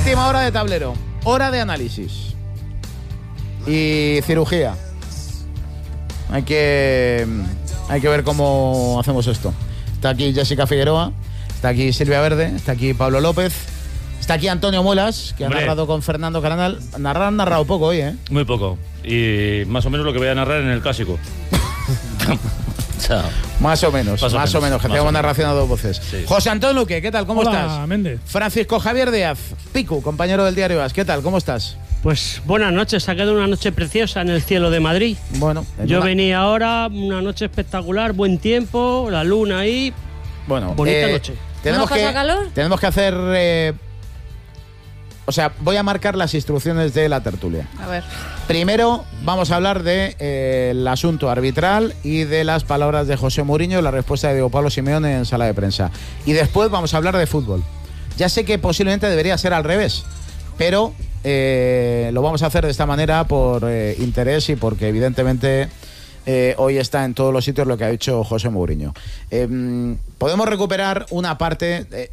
Última hora de tablero, hora de análisis y cirugía. Hay que ver cómo hacemos esto. Está aquí Jessica Figueroa, está aquí Silvia Verde, está aquí Pablo López, está aquí Antonio Muelas, que ha narrado con Fernando Caranal. Han narrado poco hoy, ¿eh? Muy poco. Y más o menos lo que voy a narrar en el clásico. Más o menos, que tengamos narración a dos voces. Sí. José Antonio Luque, ¿qué tal? ¿Cómo estás? Hola, Méndez. Francisco Javier Díaz, Picu, compañero del diario AS, ¿qué tal? ¿Cómo estás? Pues buenas noches, ha quedado una noche preciosa en el cielo de Madrid. Bueno, yo venía ahora, una noche espectacular, buen tiempo, la luna ahí. Bueno, bonita noche. Tenemos que hacer... voy a marcar las instrucciones de la tertulia. A ver. Primero vamos a hablar del asunto arbitral y de las palabras de José Mourinho, la respuesta de Diego Pablo Simeone en sala de prensa. Y después vamos a hablar de fútbol. Ya sé que posiblemente debería ser al revés, pero lo vamos a hacer de esta manera por interés y porque evidentemente hoy está en todos los sitios lo que ha dicho José Mourinho. Podemos recuperar una parte.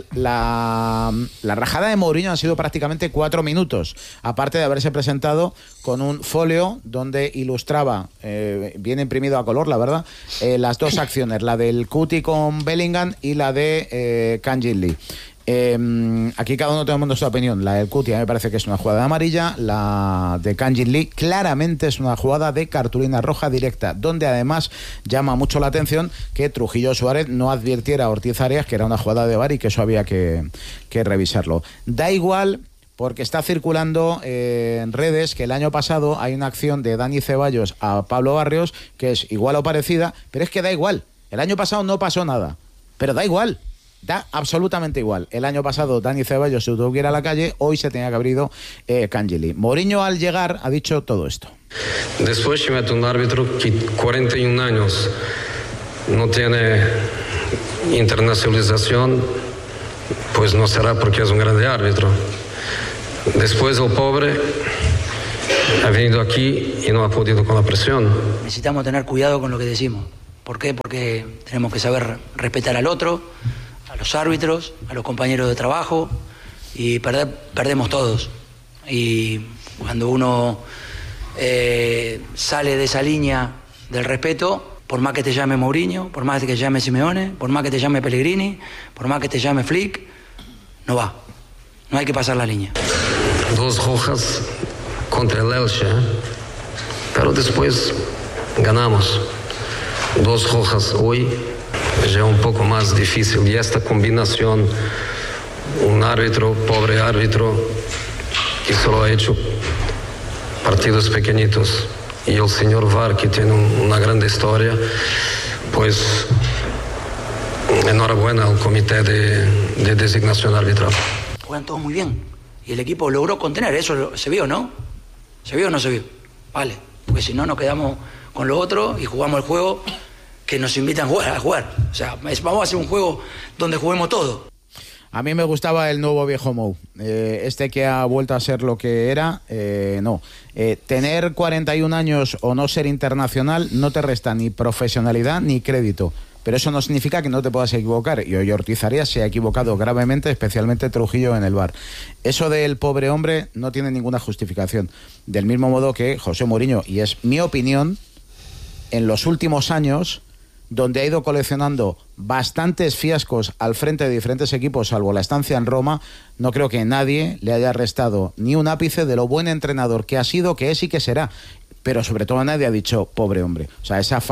La rajada de Mourinho han sido prácticamente 4 minutos, aparte de haberse presentado con un folio donde ilustraba, bien imprimido a color, la verdad, las dos acciones, la del Cuti con Bellingham y la de Kang Jin Lee. Aquí cada uno tenemos nuestra opinión. La del Cuti a mí me parece que es una jugada amarilla. La de Kang Jin Lee claramente es una jugada de cartulina roja directa, donde además llama mucho la atención que Trujillo Suárez no advirtiera a Ortiz Arias que era una jugada de VAR y que eso había que revisarlo. Da igual, porque está circulando en redes que el año pasado hay una acción de Dani Ceballos a Pablo Barrios que es igual o parecida, pero es que da igual. El año pasado no pasó nada, pero da igual. Da absolutamente igual. El año pasado Dani Ceballos se tuvo que ir a la calle, hoy se tenía que haber ido Kang Jin Lee. Mourinho al llegar ha dicho todo esto. Después se mete un árbitro que 41 años no tiene internacionalización, pues no será porque es un grande árbitro. Después el pobre ha venido aquí y no ha podido con la presión. Necesitamos tener cuidado con lo que decimos. ¿Por qué? Porque tenemos que saber respetar al otro, a los árbitros, a los compañeros de trabajo, y perdemos todos. Y cuando uno sale de esa línea del respeto, por más que te llame Mourinho, por más que te llame Simeone, por más que te llame Pellegrini, por más que te llame Flick, no va. No hay que pasar la línea. 2 rojas contra el Elche, pero después ganamos. 2 rojas hoy ya un poco más difícil, y esta combinación, un árbitro, pobre árbitro, que solo ha hecho partidos pequeñitos, y el señor VAR, que tiene una gran historia, pues enhorabuena al comité de designación arbitral. Juegan todos muy bien, y el equipo logró contener, eso se vio, ¿no? ¿Se vio o no se vio? Vale, porque si no nos quedamos con lo otro y jugamos el juego que nos invitan a jugar. O sea, vamos a hacer un juego donde juguemos todo. A mí me gustaba el nuevo viejo Mou. Este que ha vuelto a ser lo que era, no. Tener 41 años o no ser internacional no te resta ni profesionalidad ni crédito. Pero eso no significa que no te puedas equivocar. Y hoy Ortiz Arias se ha equivocado gravemente, especialmente Trujillo en el VAR. Eso del pobre hombre no tiene ninguna justificación. Del mismo modo que José Mourinho, y es mi opinión, en los últimos años, donde ha ido coleccionando bastantes fiascos al frente de diferentes equipos, salvo la estancia en Roma, no creo que nadie le haya restado ni un ápice de lo buen entrenador que ha sido, que es y que será. Pero sobre todo nadie ha dicho pobre hombre. O sea, esa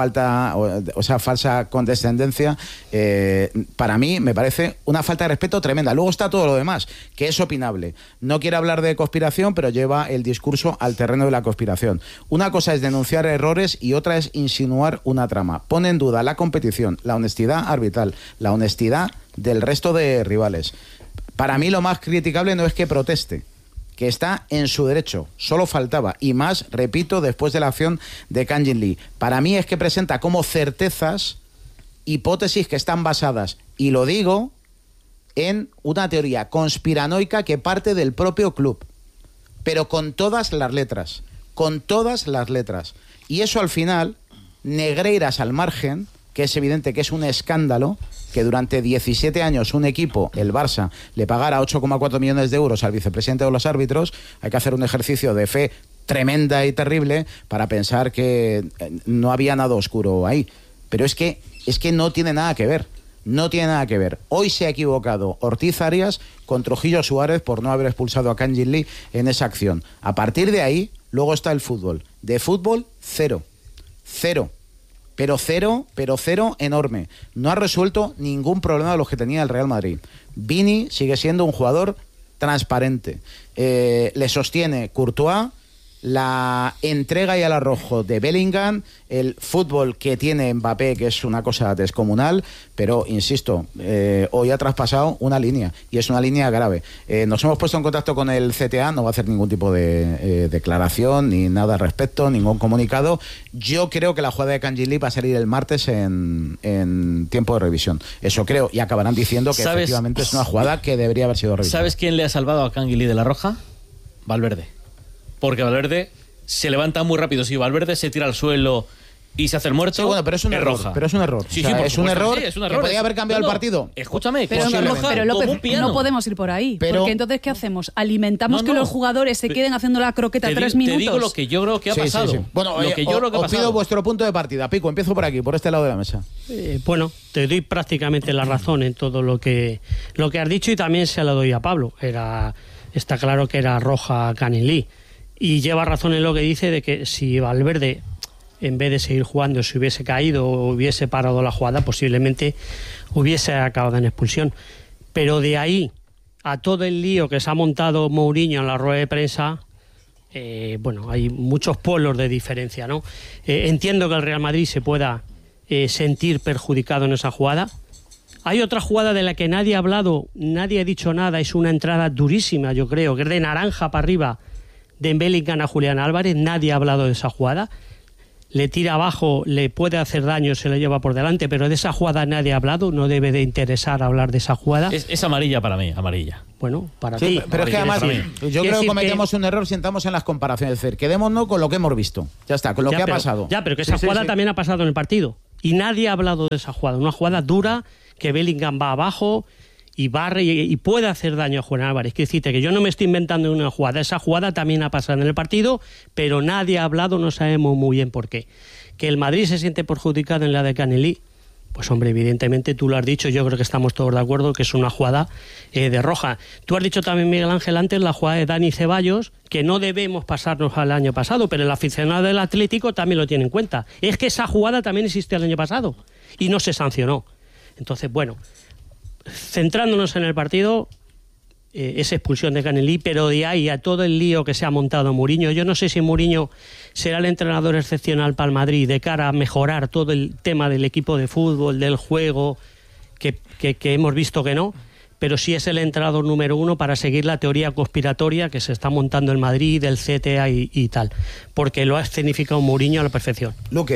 falsa condescendencia, para mí me parece una falta de respeto tremenda. Luego está todo lo demás, que es opinable. No quiere hablar de conspiración, pero lleva el discurso al terreno de la conspiración. Una cosa es denunciar errores y otra es insinuar una trama. Pone en duda la competición, la honestidad arbitral, la honestidad del resto de rivales. Para mí lo más criticable no es que proteste, que está en su derecho, solo faltaba, y más, repito, después de la acción de Kang Jin Lee. Para mí es que presenta como certezas hipótesis que están basadas, y lo digo, en una teoría conspiranoica que parte del propio club, pero con todas las letras, y eso al final, negreiras al margen, que es evidente que es un escándalo que durante 17 años un equipo, el Barça, le pagara 8,4 millones de euros al vicepresidente de los árbitros. Hay que hacer un ejercicio de fe tremenda y terrible para pensar que no había nada oscuro ahí. Pero es que no tiene nada que ver. No tiene nada que ver. Hoy se ha equivocado Ortiz Arias con Trujillo Suárez por no haber expulsado a Kangin Lee en esa acción. A partir de ahí, luego está el fútbol. De fútbol, cero. Pero cero enorme. No ha resuelto ningún problema de los que tenía el Real Madrid. Vini sigue siendo un jugador transparente. Le sostiene Courtois, la entrega y el arrojo de Bellingham, el fútbol que tiene Mbappé, que es una cosa descomunal, pero insisto, hoy ha traspasado una línea, y es una línea grave. Nos hemos puesto en contacto con el CTA, no va a hacer ningún tipo de declaración ni nada al respecto, ningún comunicado. Yo creo que la jugada de Kangin Lee va a salir el martes en tiempo de revisión. Eso creo, y acabarán diciendo que efectivamente es una jugada que debería haber sido revisada. ¿Sabes quién le ha salvado a Kangin Lee de la roja? Valverde. Porque Valverde se levanta muy rápido. Si Valverde se tira al suelo y se hace el muerto, sí, bueno, pero es un error. Roja. Pero es un error. Sí, o sea, sí, es un error, sí, es un error. que podría haber cambiado el partido. Escúchame, pero no podemos ir por ahí. Porque entonces, ¿qué hacemos? ¿Alimentamos que los jugadores se queden haciendo la croqueta 3 minutos? Te digo lo que yo creo que ha pasado. Sí. Bueno, os pido vuestro punto de partida. Pico, empiezo por aquí, por este lado de la mesa. Bueno, te doy prácticamente la razón en todo lo que has dicho, y también se la doy a Pablo. Está claro que era roja a Kangin Lee. Y lleva razón en lo que dice de que si Valverde, en vez de seguir jugando, se hubiese caído o hubiese parado la jugada, posiblemente hubiese acabado en expulsión. Pero de ahí a todo el lío que se ha montado Mourinho en la rueda de prensa, hay muchos polos de diferencia, ¿no? Entiendo que el Real Madrid se pueda sentir perjudicado en esa jugada. Hay otra jugada de la que nadie ha hablado, nadie ha dicho nada, es una entrada durísima, yo creo, que es de naranja para arriba, de Bellingham a Julián Álvarez. Nadie ha hablado de esa jugada. Le tira abajo, le puede hacer daño, se lo lleva por delante, pero de esa jugada nadie ha hablado. No debe de interesar hablar de esa jugada. Es amarilla para mí, amarilla. Bueno, para sí, ti. Pero es que además yo creo que cometemos un error si entramos en las comparaciones. Es decir, quedémonos con lo que hemos visto. Ya está, con lo que ha pasado. Ya, pero que esa jugada también ha pasado en el partido. Y nadie ha hablado de esa jugada. Una jugada dura, que Bellingham va abajo y barre y puede hacer daño a Julián Álvarez. Quiero decirte que yo no me estoy inventando una jugada. Esa jugada también ha pasado en el partido, pero nadie ha hablado, no sabemos muy bien por qué. Que el Madrid se siente perjudicado en la de Kangin Lee, pues hombre, evidentemente tú lo has dicho, yo creo que estamos todos de acuerdo que es una jugada de roja. Tú has dicho también, Miguel Ángel, antes la jugada de Dani Ceballos, que no debemos pasarnos al año pasado, pero el aficionado del Atlético también lo tiene en cuenta. Es que esa jugada también existió el año pasado y no se sancionó. Entonces, bueno, centrándonos en el partido, esa expulsión de Kangin Lee, pero de ahí a todo el lío que se ha montado Mourinho, yo no sé si Mourinho será el entrenador excepcional para el Madrid de cara a mejorar todo el tema del equipo de fútbol, del juego, que hemos visto que no, pero sí es el entrenador número 1 para seguir la teoría conspiratoria que se está montando en Madrid, del CTA y tal, porque lo ha escenificado Mourinho a la perfección. Luque.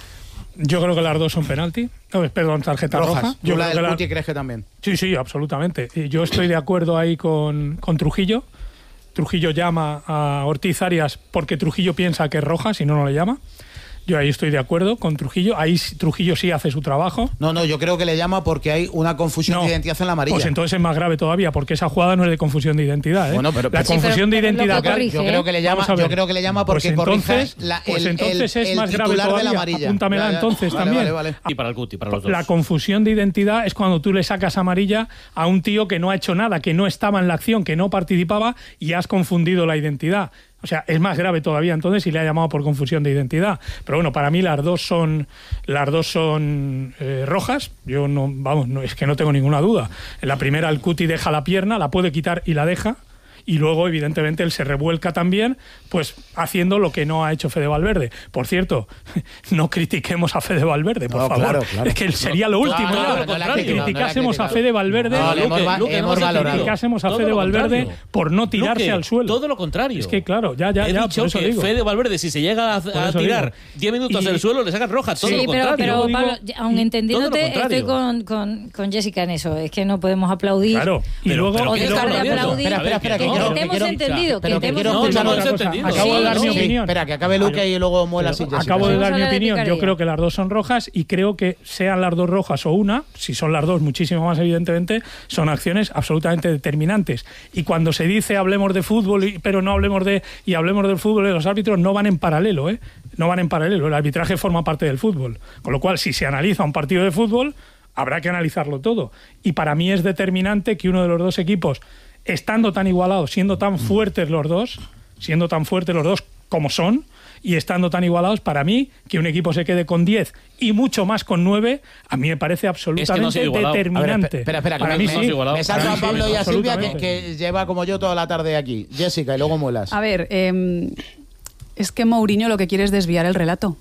Yo creo que las dos son penalti. Perdón, tarjeta roja. Yo la del Guti, ¿crees que también? Sí, absolutamente. Yo estoy de acuerdo ahí con Trujillo. Trujillo llama a Ortiz Arias porque Trujillo piensa que es roja, si no, no le llama. Yo ahí estoy de acuerdo con Trujillo. Ahí Trujillo sí hace su trabajo. No, yo creo que le llama porque hay una confusión de identidad en la amarilla. Pues entonces es más grave todavía, porque esa jugada no es de confusión de identidad. Bueno, pero la confusión de identidad. Yo creo que le llama porque corrige entonces es más grave titular todavía. De la amarilla. Apúntamela entonces también. Vale. Y para el Guti, para los dos. La confusión de identidad es cuando tú le sacas amarilla a un tío que no ha hecho nada, que no estaba en la acción, que no participaba y has confundido la identidad. O sea, es más grave todavía entonces y le ha llamado por confusión de identidad. Pero bueno, para mí las dos son rojas. Yo no, es que no tengo ninguna duda. En la primera el Guti deja la pierna, la puede quitar y la deja. Y luego, evidentemente, él se revuelca también, pues haciendo lo que no ha hecho Fede Valverde. Por cierto, no critiquemos a Fede Valverde, por favor. Claro. Es que sería lo último. Que criticásemos a Fede Valverde. Criticásemos a Fede Valverde por no tirarse al suelo. Todo lo contrario. Es que, claro, ya. He dicho que digo. Fede Valverde, si se llega a tirar 10 minutos del suelo, le sacan roja. Todo lo contrario. Pero Pablo, aun entendiéndote, estoy con Jessica en eso. Es que no podemos aplaudir. Claro. Y luego. O dejar de aplaudir. Espera. te hemos entendido. Acabo de dar mi opinión. Espera, que acabe Luque y luego muela sin Jessica. Acabo de dar mi opinión. Yo creo que las dos son rojas y creo que sean las dos rojas o una, si son las dos muchísimo más evidentemente, son acciones absolutamente determinantes. Y cuando se dice hablemos de fútbol, pero no hablemos hablemos del fútbol, los árbitros no van en paralelo, ¿eh? No van en paralelo. El arbitraje forma parte del fútbol. Con lo cual, si se analiza un partido de fútbol, habrá que analizarlo todo. Y para mí es determinante que uno de los dos equipos, estando tan igualados, siendo tan fuertes los dos como son, y estando tan igualados, para mí, que un equipo se quede con 10 y mucho más con 9, a mí me parece absolutamente determinante. Espera, para mí sí. Me salto a Pablo y a Silvia, que lleva como yo toda la tarde aquí. Jessica, y luego muelas. A ver, es que Mourinho lo que quiere es desviar el relato.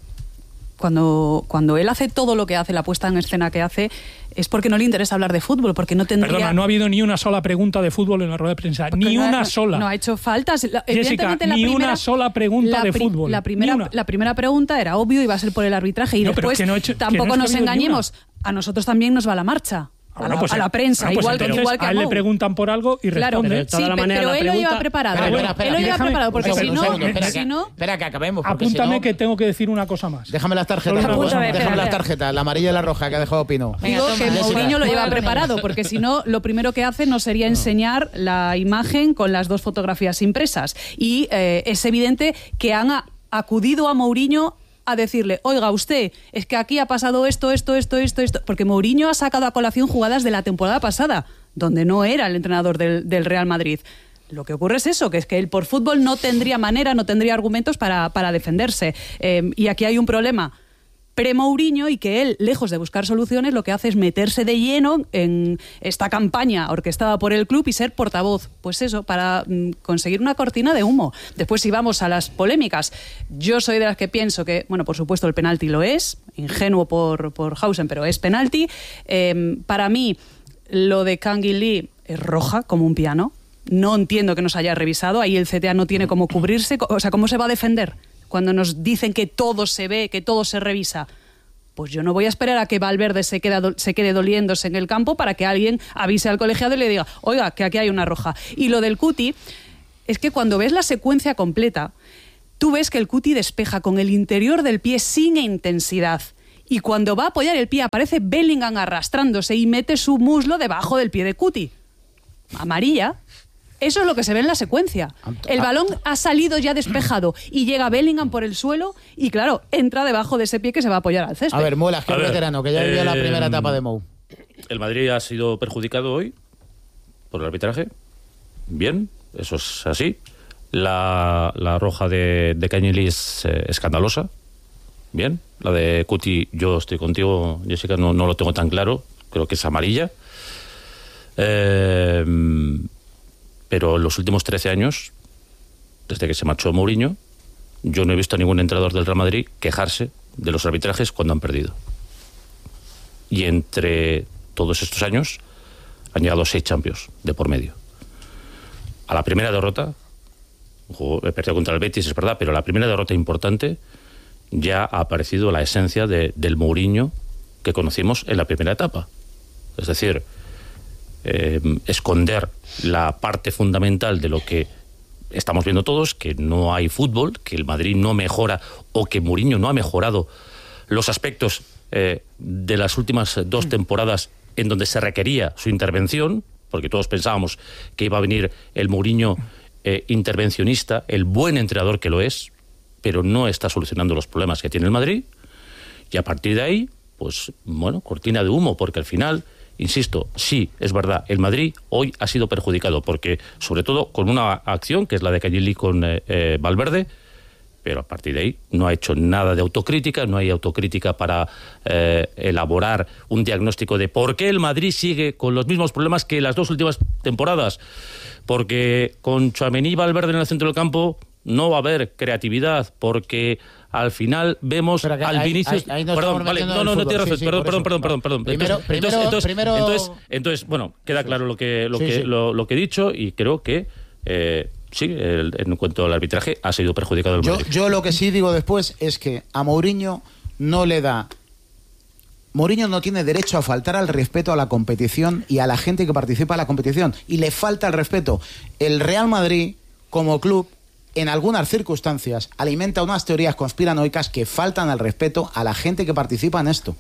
Cuando él hace todo lo que hace, la puesta en escena que hace, es porque no le interesa hablar de fútbol, porque no tendría... Perdona, no ha habido ni una sola pregunta de fútbol en la rueda de prensa, ni una sola. No ha hecho falta. Jessica, ni una sola pregunta de fútbol. La primera pregunta era obvio, iba a ser por el arbitraje, y después tampoco nos engañemos, a nosotros también nos va la marcha. A la prensa, igual que a él le preguntan por algo y responde. Pero él lo lleva preparado. Él lo lleva preparado, porque si no... Espera, que acabemos. Apúntame que tengo que decir una cosa más. Déjame las tarjetas, la amarilla y la roja que ha dejado Pino. Digo que Mourinho lo lleva preparado, porque si no, lo primero que hace no sería enseñar la imagen con las dos fotografías impresas. Y es evidente que han acudido a Mourinho a decirle, oiga, usted, es que aquí ha pasado esto, porque Mourinho ha sacado a colación jugadas de la temporada pasada, donde no era el entrenador del Real Madrid. Lo que ocurre es eso, que es que él por fútbol no tendría argumentos para defenderse. Y aquí hay un problema pre-Mourinho, y que él, lejos de buscar soluciones, lo que hace es meterse de lleno en esta campaña orquestada por el club y ser portavoz. Pues eso, para conseguir una cortina de humo. Después, si vamos a las polémicas, yo soy de las que pienso que, bueno, por supuesto el penalti lo es, ingenuo por Hausen, pero es penalti. Para mí, lo de Kang In Lee es roja, como un piano. No entiendo que nos haya revisado. Ahí el CTA no tiene cómo cubrirse. O sea, ¿cómo se va a defender cuando nos dicen que todo se ve, que todo se revisa? Pues yo no voy a esperar a que Valverde se quede doliéndose en el campo para que alguien avise al colegiado y le diga, oiga, que aquí hay una roja. Y lo del Cuti, es que cuando ves la secuencia completa, tú ves que el Cuti despeja con el interior del pie sin intensidad. Y cuando va a apoyar el pie, aparece Bellingham arrastrándose y mete su muslo debajo del pie de Cuti. Amarilla. Eso es lo que se ve en la secuencia. El balón ha salido ya despejado y llega Bellingham por el suelo y, claro, entra debajo de ese pie que se va a apoyar al césped. A ver, Muelas, que es veterano, que ya vivió la primera etapa de Mou. El Madrid ha sido perjudicado hoy por el arbitraje. Bien, eso es así. La roja de Kang In Lee es escandalosa. Bien. La de Cuti, yo estoy contigo, Jessica, no lo tengo tan claro. Creo que es amarilla. Pero en los últimos 13 años, desde que se marchó Mourinho, yo no he visto a ningún entrenador del Real Madrid quejarse de los arbitrajes cuando han perdido. Y entre todos estos años han llegado 6 Champions de por medio. A la primera derrota, he perdido contra el Betis, es verdad, pero la primera derrota importante ya ha aparecido la esencia del Mourinho que conocimos en la primera etapa. Es decir, esconder la parte fundamental de lo que estamos viendo todos, que no hay fútbol, que el Madrid no mejora o que Mourinho no ha mejorado los aspectos de las últimas 2 temporadas en donde se requería su intervención, porque todos pensábamos que iba a venir el Mourinho intervencionista, el buen entrenador que lo es, pero no está solucionando los problemas que tiene el Madrid, y a partir de ahí, pues bueno, cortina de humo, porque al final, insisto, sí, es verdad, el Madrid hoy ha sido perjudicado, porque sobre todo con una acción, que es la de Kang In Lee con Valverde, pero a partir de ahí no ha hecho nada de autocrítica, no hay autocrítica para elaborar un diagnóstico de por qué el Madrid sigue con los mismos problemas que las 2 últimas temporadas, porque con Tchouaméni y Valverde en el centro del campo no va a haber creatividad, porque al final vemos al Vinicius... Perdón, vale, no tienes razón, perdón. Entonces, bueno, queda claro lo que he dicho, y creo que sí, en cuanto al arbitraje ha sido perjudicado el Madrid. Yo lo que sí digo después es que a Mourinho no le da Mourinho no tiene derecho a faltar al respeto a la competición y a la gente que participa en la competición. Y le falta el respeto. El Real Madrid, como club, en algunas circunstancias, alimenta unas teorías conspiranoicas que faltan al respeto a la gente que participa en esto.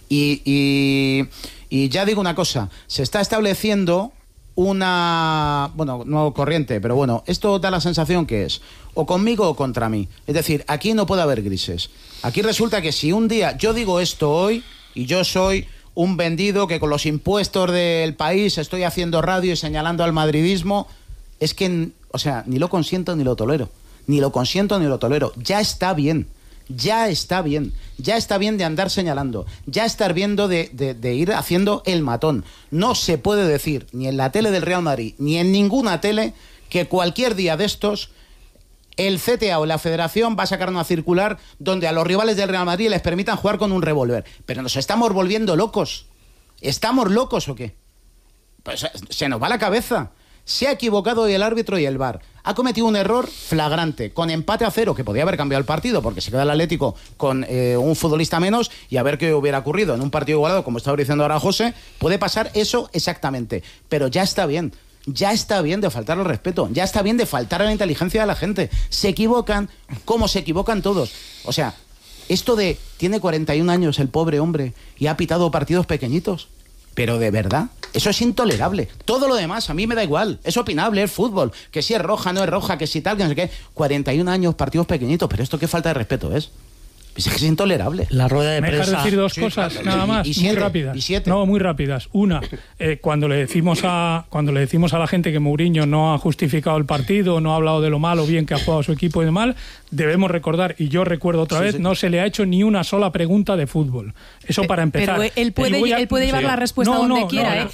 Y ya digo una cosa, se está estableciendo una, bueno, no corriente, pero bueno, esto da la sensación que es o conmigo o contra mí. Es decir, aquí no puede haber grises. Aquí resulta que si un día yo digo esto hoy y yo soy un vendido que con los impuestos del país estoy haciendo radio y señalando al madridismo, es que, o sea, ni lo consiento ni lo tolero. Ni lo consiento ni lo tolero. Ya está bien. Ya está bien. Ya está bien de andar señalando. Ya estar viendo de ir haciendo el matón. No se puede decir, ni en la tele del Real Madrid, ni en ninguna tele, que cualquier día de estos el CTA o la Federación va a sacar una circular donde a los rivales del Real Madrid les permitan jugar con un revólver. Pero nos estamos volviendo locos. ¿Estamos locos o qué? Pues se nos va la cabeza. Se ha equivocado hoy el árbitro y el VAR. Ha cometido un error flagrante, con empate a 0, que podía haber cambiado el partido, porque se queda el Atlético con un futbolista menos, y a ver qué hubiera ocurrido en un partido igualado, como estaba diciendo ahora José, puede pasar eso exactamente. Pero ya está bien. Ya está bien de faltar al respeto, ya está bien de faltar a la inteligencia de la gente. Se equivocan como se equivocan todos. O sea, esto de tiene 41 años el pobre hombre y ha pitado partidos pequeñitos. Pero de verdad, eso es intolerable. Todo lo demás a mí me da igual, es opinable, es fútbol. Que si es roja, no es roja, que si tal, que no sé qué. 41 años, partidos pequeñitos, pero esto qué falta de respeto es. Es que es intolerable. La rueda de prensa. Me dejas decir dos cosas, nada más, muy rápidas. No, muy rápidas. Una, cuando le decimos a la gente que Mourinho no ha justificado el partido, no ha hablado de lo mal o bien que ha jugado su equipo y de mal, debemos recordar, y yo recuerdo otra vez, no se le ha hecho ni una sola pregunta de fútbol. Eso para empezar. Pero él puede llevar la respuesta donde quiera.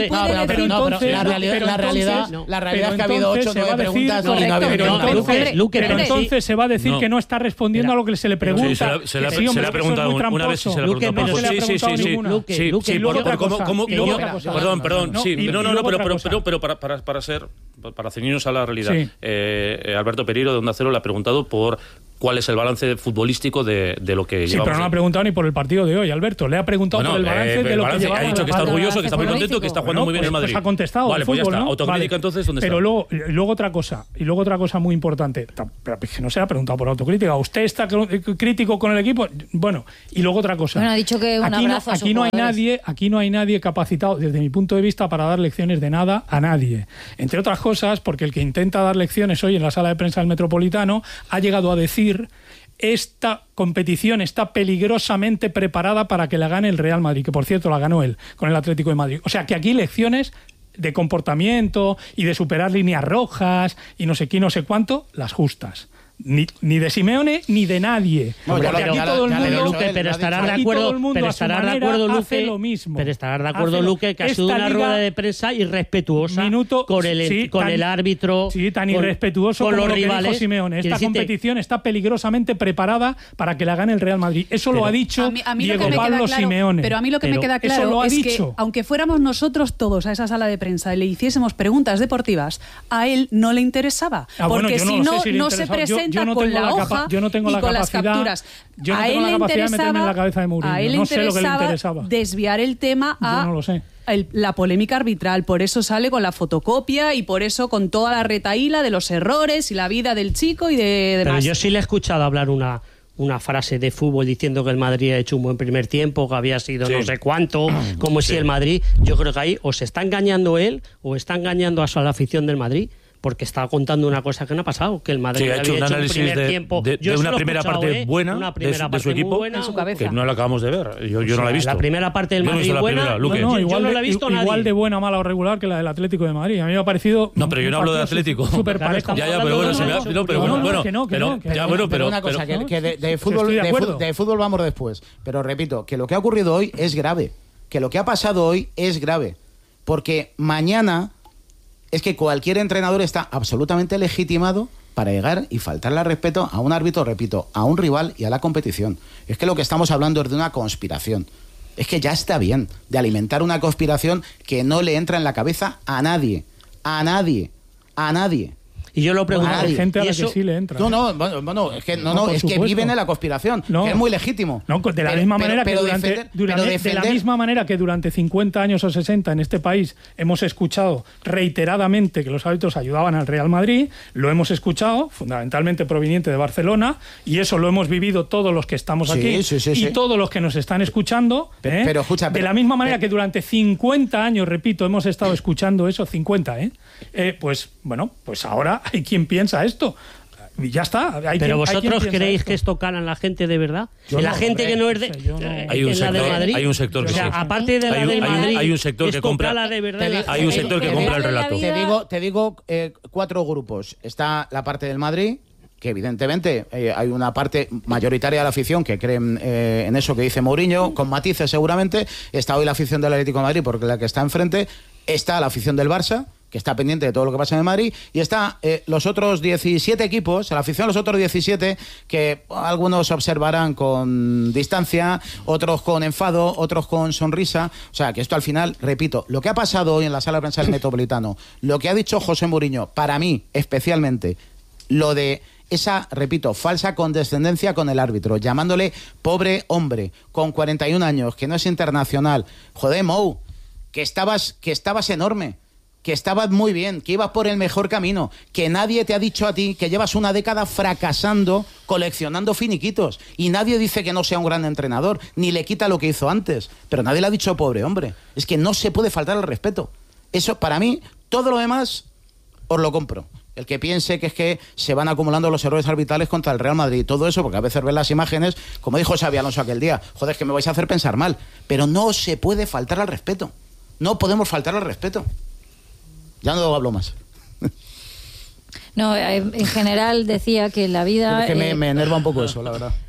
La realidad es que ha habido 8 o 9 preguntas y no ha habido. Pero entonces se va a decir que no está respondiendo a lo que se le pregunta. Se le ha preguntado una vez y se le ha preguntado. Sí, perdón, sí. Pero para ceñirnos a la realidad. Alberto Pereiro de Onda Cero le ha preguntado por cuál es el balance futbolístico de lo que llevamos. Sí, pero no ha preguntado ni por el partido de hoy, Alberto. Le ha preguntado por el balance de lo que llevamos. Ha dicho que está orgulloso, que está muy contento, que está jugando muy bien el Madrid. Pues ha contestado. Vale, pues ya está. Autocrítica, entonces, ¿dónde está? Pero luego otra cosa muy importante. Pero que no se le ha preguntado por autocrítica. ¿Usted está crítico con el equipo? Bueno, y luego otra cosa. Bueno, ha dicho que un abrazo a sus jugadores. Aquí no hay nadie capacitado, desde mi punto de vista, para dar lecciones de nada a nadie. Entre otras cosas, porque el que intenta dar lecciones hoy en la sala de prensa del Metropolitano ha llegado a decir: esta competición está peligrosamente preparada para que la gane el Real Madrid, que por cierto la ganó él con el Atlético de Madrid. O sea que aquí lecciones de comportamiento y de superar líneas rojas y no sé qué, no sé cuánto, las justas. Ni de Simeone ni de nadie. Pero estarás de acuerdo, Luque, que ha sido una rueda de prensa irrespetuosa con el árbitro, tan irrespetuoso con como los lo que rivales. dijo Simeone. Esta competición está peligrosamente preparada para que la gane el Real Madrid. Eso lo ha dicho Diego Pablo Simeone. Pero a mí lo que me queda claro es que aunque fuéramos nosotros todos a esa sala de prensa y le hiciésemos preguntas deportivas, a él no le interesaba. Porque si no se presenta con la hoja y con las capturas. Yo no tengo la capacidad de meterme en la cabeza de Mourinho. A él le interesaba desviar el tema a no lo sé. La polémica arbitral. Por eso sale con la fotocopia y por eso con toda la retahíla de los errores y la vida del chico y de demás. Pero yo sí le he escuchado hablar una frase de fútbol diciendo que el Madrid ha hecho un buen primer tiempo, que había sido no sé cuánto, como si el Madrid... Yo creo que ahí o se está engañando él o está engañando a la afición del Madrid, porque estaba contando una cosa que no ha pasado, que el Madrid ha hecho un análisis de una primera parte buena de su equipo, en su cabeza, que no la acabamos de ver. Yo no la he visto. La primera parte del Madrid buena, yo no la he visto nadie. Igual de buena, mala o regular que la del Atlético de Madrid. A mí me ha parecido... No, pero yo no hablo de Atlético. Súper parejo. Pero una cosa, que de fútbol vamos después. Pero repito, que lo que ha ocurrido hoy es grave. Que lo que ha pasado hoy es grave. Porque mañana... Es que cualquier entrenador está absolutamente legitimado para llegar y faltarle al respeto a un árbitro, repito, a un rival y a la competición. Es que lo que estamos hablando es de una conspiración. Es que ya está bien de alimentar una conspiración que no le entra en la cabeza a nadie. A nadie. A nadie. Y yo lo pregunto. Hay gente a la que sí le entra. Es que viven en la conspiración, que es muy legítimo. No, de la misma manera que durante 50 años o 60 en este país hemos escuchado reiteradamente que los árbitros ayudaban al Real Madrid, lo hemos escuchado, fundamentalmente proveniente de Barcelona, y eso lo hemos vivido todos los que estamos aquí y todos los que nos están escuchando. Pero escucha, de la misma manera que durante 50 años, repito, hemos estado escuchando eso, 50, pues bueno, pues ahora hay quien piensa esto. Y ya está. Pero vosotros creéis que esto cala en la gente de verdad. La gente que no es de la de Madrid. Hay un sector que aparte de la del Madrid, hay un sector que compra la de verdad. Hay un sector que compra el relato. Te digo 4 grupos. Está la parte del Madrid, que evidentemente hay una parte mayoritaria de la afición que creen en eso que dice Mourinho, con matices seguramente. Está hoy la afición del Atlético de Madrid, porque la que está enfrente. Está la afición del Barça, que está pendiente de todo lo que pasa en el Madrid, y está los otros 17 equipos, la afición de los otros 17, que algunos observarán con distancia, otros con enfado, otros con sonrisa. O sea, que esto al final, repito, lo que ha pasado hoy en la sala de prensa del Metropolitano, lo que ha dicho José Mourinho, para mí especialmente, lo de esa, repito, falsa condescendencia con el árbitro, llamándole pobre hombre, con 41 años, que no es internacional. Joder, Mou, que estabas enorme, que estabas muy bien, que ibas por el mejor camino, que nadie te ha dicho a ti que llevas una década fracasando, coleccionando finiquitos, y nadie dice que no sea un gran entrenador, ni le quita lo que hizo antes, pero nadie le ha dicho pobre hombre. Es que no se puede faltar al respeto. Eso, para mí, todo lo demás os lo compro. El que piense que es que se van acumulando los errores arbitrales contra el Real Madrid y todo eso, porque a veces ven las imágenes, como dijo Xabi Alonso aquel día, joder, es que me vais a hacer pensar mal, pero no se puede faltar al respeto. No podemos faltar al respeto. Ya no hablo más. No, en general decía que la vida... Es que me enerva un poco eso, la verdad.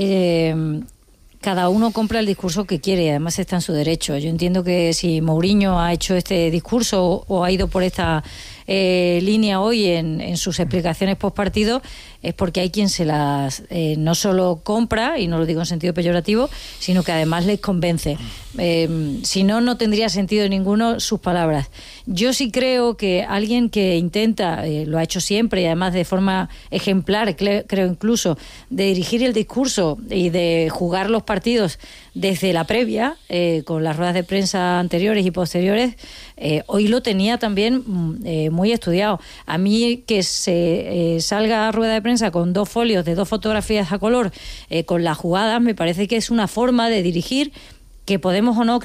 Cada uno compra el discurso que quiere y además está en su derecho. Yo entiendo que si Mourinho ha hecho este discurso o ha ido por esta línea hoy en sus explicaciones postpartido, es porque hay quien se las no solo compra, y no lo digo en sentido peyorativo, sino que además les convence. Si no, no tendría sentido ninguno sus palabras. Yo sí creo que alguien que intenta, lo ha hecho siempre y además de forma ejemplar, creo incluso, de dirigir el discurso y de jugar los partidos desde la previa, con las ruedas de prensa anteriores y posteriores, hoy lo tenía también muy estudiado. A mí que se salga a rueda de prensa con 2 folios de 2 fotografías a color con las jugadas, me parece que es una forma de dirigir que podemos o no